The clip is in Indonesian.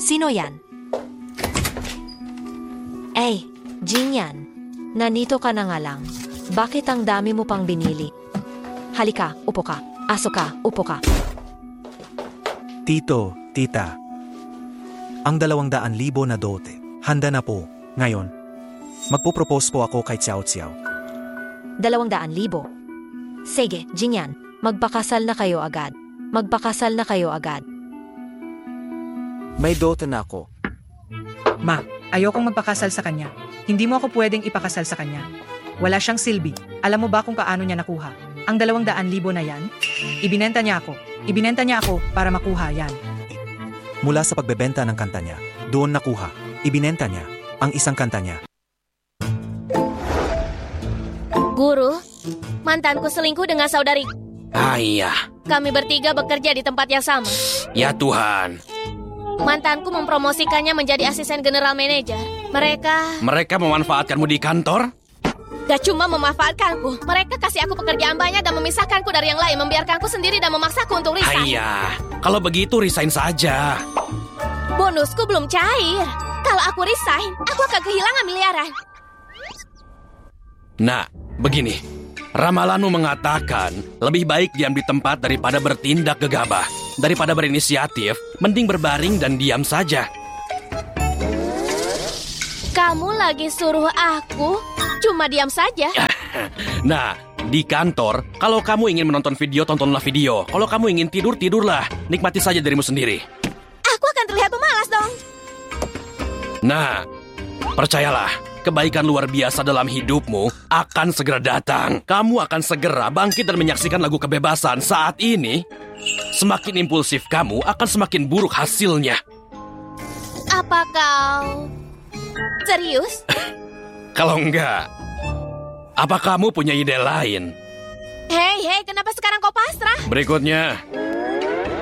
Sino yan? Jinyan. Nandito ka na nga lang. Bakit ang dami mo pang binili? Halika, upo ka. Aso ka, upo ka. Tito, tita. Ang 200,000 na dote. Handa na po. Ngayon, magpo-propose po ako kay Xiao Xiao. 200,000. Sige, Jinyan. Magpakasal na kayo agad. Magpakasal na kayo agad. May dote na ako. Ma, ayokong magpakasal sa kanya. Hindi mo ako pwedeng ipakasal sa kanya. Wala siyang silbi. Alam mo ba kung paano niya nakuha? Ang 200,000 na yan? Ibinenta niya ako. Ibinenta niya ako para makuha yan. Mula sa pagbebenta ng kanta niya, doon nakuha. Ibinenta niya ang isang kanta niya. Guru, mantanku selingkuh dengan saudari. Iya. Kami bertiga bekerja di tempat yang sama. Ya Tuhan. Mantanku mempromosikannya menjadi asisten general manager. Mereka memanfaatkanmu di kantor? Gak cuma memanfaatkanku. Mereka kasih aku pekerjaan banyak dan memisahkanku dari yang lain. Membiarkanku sendiri dan memaksaku untuk resign. Iya. Kalau begitu resign saja. Bonusku belum cair. Kalau aku resign, aku akan kehilangan miliaran. Nah, begini. Ramalanmu mengatakan lebih baik diam di tempat daripada bertindak gegabah. Daripada berinisiatif, mending berbaring dan diam saja. Kamu lagi suruh aku cuma diam saja? Nah, di kantor, kalau kamu ingin menonton video, tontonlah video. Kalau kamu ingin tidur, tidurlah. Nikmati saja dirimu sendiri. Aku akan terlihat pemalas dong. Nah, percayalah, kebaikan luar biasa dalam hidupmu akan segera datang. Kamu akan segera bangkit dan menyaksikan lagu kebebasan. Saat ini, semakin impulsif kamu akan semakin buruk hasilnya. Apa kau serius? Kalau enggak, apa kamu punya ide lain? Hei, kenapa sekarang kau pasrah? Berikutnya.